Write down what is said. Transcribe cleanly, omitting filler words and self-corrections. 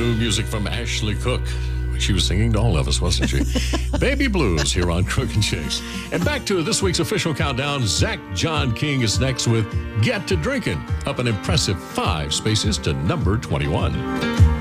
new music from Ashley Cook. She was singing to all of us, wasn't she? Baby Blues here on Crook and Chase. And back to this week's official countdown. Zach John King is next with Get to Drinking, up an impressive 5 spaces to number 21.